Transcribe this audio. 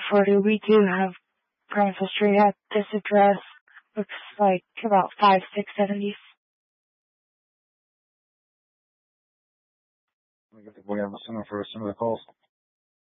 We do have Brownsville Street at this address. Looks like about 5670s. Let me get the boy on the center for some of the calls.